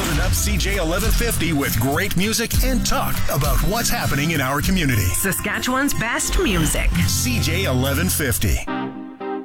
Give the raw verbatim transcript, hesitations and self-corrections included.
Loading up C J eleven fifty with great music and talk about what's happening in our community. Saskatchewan's best music. C J eleven fifty.